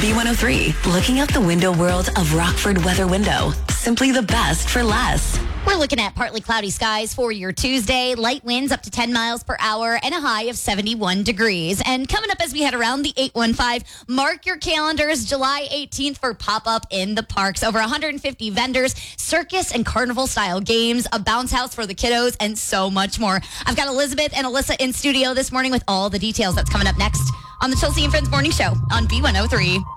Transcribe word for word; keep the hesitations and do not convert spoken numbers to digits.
B one oh three, looking out the window world of Rockford Weather Window. Simply the best for less. We're looking at partly cloudy skies for your Tuesday. Light winds up to ten miles per hour and a high of seventy-one degrees. And coming up as we head around the eight one five, mark your calendars July eighteenth for pop-up in the parks. Over one hundred fifty vendors, circus and carnival-style games, a bounce house for the kiddos, and so much more. I've got Elizabeth and Alyssa in studio this morning with all the details. That's coming up next on the Chelsea and Friends Morning Show on B one oh three.